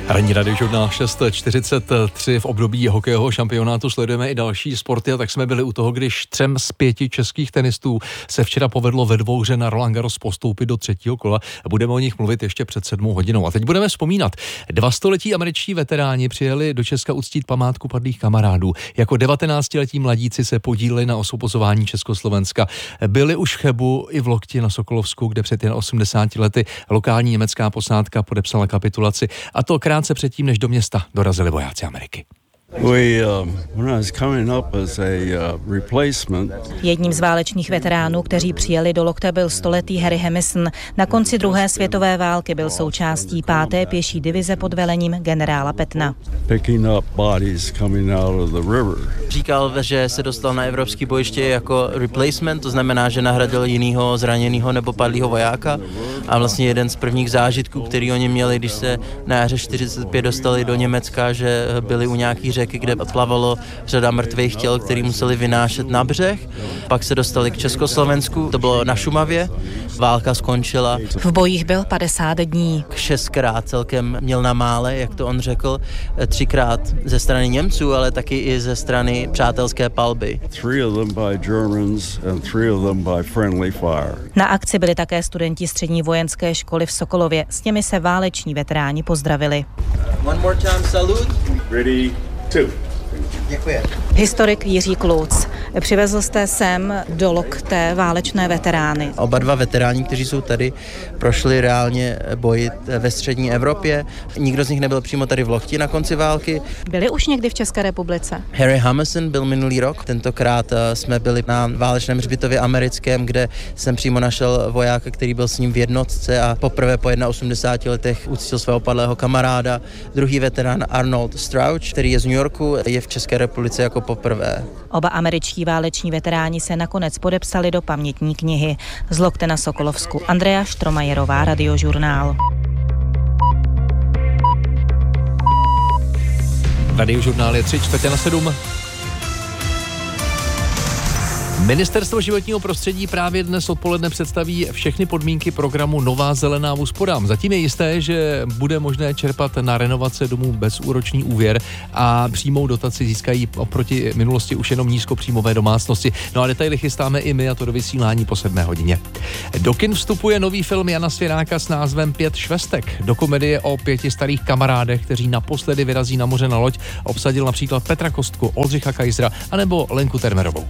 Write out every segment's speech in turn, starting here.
Ranní radiožurnál 6:43. V období hokejového šampionátu sledujeme i další sporty a tak jsme byli u toho, když 3 z 5 českých tenistů se včera povedlo ve dvouhře na Roland Garros postoupit do 3. kola. Budeme o nich mluvit ještě před 7 hodinou. A teď budeme vzpomínat. 2 století američtí veteráni přijeli do Česka uctít památku padlých kamarádů. Jako 19letí mladíci se podíleli na osvobozování Československa. Byli už v Chebu i v Lokti na Sokolovsku, kde před jen 80 lety lokální německá posádka podepsala kapitulaci. A to krátce předtím, než do města dorazili vojáci Ameriky. Jedním z válečných veteránů, kteří přijeli do Lokte, byl stoletý Harry Hemison. Na konci druhé světové války byl součástí 5. pěší divize pod velením generála Pattona. Říkal, že se dostal na evropský bojiště jako replacement, to znamená, že nahradil jinýho zraněného nebo padlýho vojáka. A vlastně jeden z prvních zážitků, který oni měli, když se na jaře 45 dostali do Německa, že byli u nějaký řeky, kde odplavalo řada mrtvých těl, který museli vynášet na břeh. Pak se dostali k Československu, to bylo na Šumavě. Válka skončila. V bojích byl 50 dní. 6krát celkem měl na mále, jak to on řekl, 3krát ze strany Němců, ale taky i ze strany přátelské palby. Na akci byli také studenti střední vojenské školy v Sokolově. S těmi se váleční veteráni pozdravili. One more time, salute. Ready, 2. Děkuji. Historik Jiří Kluc. Přivezl jste sem do Lokte válečné veterány. Oba dva veteráni, kteří jsou tady, prošli reálně boj ve střední Evropě. Nikdo z nich nebyl přímo tady v Lokti na konci války. Byli už někdy v České republice? Harry Hemison byl minulý rok. Tentokrát jsme byli na válečném hřbitově americkém, kde jsem přímo našel vojáka, který byl s ním v jednotce a poprvé po 81 letech uctil svého padlého kamaráda. Druhý veterán Arnold Strauch, který je z New Yorku, je v České republice jako poprvé. Oba američtí váleční veteráni se nakonec podepsali do pamětní knihy. Z Lokte na Sokolovsku. Andrea Štromajerová, Radiožurnál. Radiožurnál je 6:45. Ministerstvo životního prostředí právě dnes odpoledne představí všechny podmínky programu Nová zelená úsporám. Zatím je jisté, že bude možné čerpat na renovace domů bezúročný úvěr a přímou dotaci získají oproti minulosti už jenom nízkopříjmové domácnosti. No a detaily chystáme i my, a to do vysílání po 7 hodině. Do kin vstupuje nový film Jana Svěráka s názvem 5 švestek. Do komedie o 5 starých kamarádech, kteří naposledy vyrazí na moře na loď, obsadil například Petra Kostku, Oldřicha Kajzra anebo Lenku Termerovou.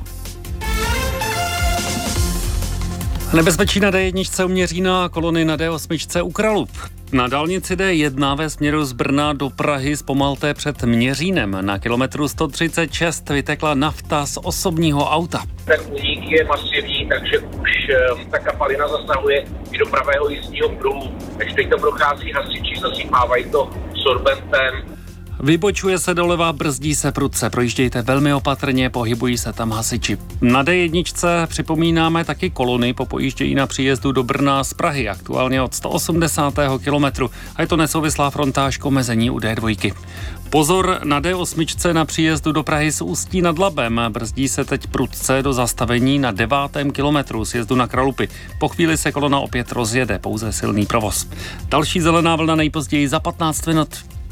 Nebezpečí na D1 u Měřína a kolony na D8 u Kralub. Na dálnici D1 ve směru z Brna do Prahy zpomalte před Měřínem. Na kilometru 136 vytekla nafta z osobního auta. Ten únik je masivní, takže už ta kapalina zasahuje i do pravého jízdního pruhu. Takže teď to prochází hasiči, zasypávají to sorbentem. Vybočuje se doleva, brzdí se prudce, projíždějte velmi opatrně, pohybují se tam hasiči. Na D1 připomínáme taky kolony po pojíždění na příjezdu do Brna z Prahy, aktuálně od 180. kilometru a je to nesouvislá frontáž k omezení u D2. Pozor na D8 na příjezdu do Prahy z Ústí nad Labem, brzdí se teď prudce do zastavení na 9. kilometru sjezdu na Kralupy. Po chvíli se kolona opět rozjede, pouze silný provoz. Další zelená vlna nejpozději za 15 minut.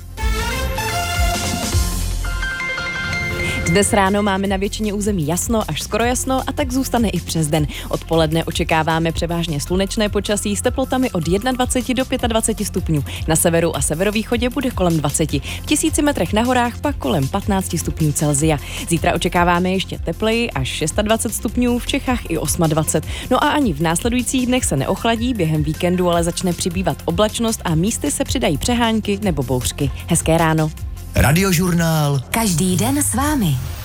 Dnes ráno máme na většině území jasno až skoro jasno a tak zůstane i přes den. Odpoledne očekáváme převážně slunečné počasí s teplotami od 21 do 25 stupňů. Na severu a severovýchodě bude kolem 20. V 1000 metrech na horách pak kolem 15 stupňů Celsia. Zítra očekáváme ještě tepleji až 26 stupňů, v Čechách i 28. No a ani v následujících dnech se neochladí, během víkendu ale začne přibývat oblačnost a místy se přidají přehánky nebo bouřky. Hezké ráno. Radiožurnál. Každý den s vámi.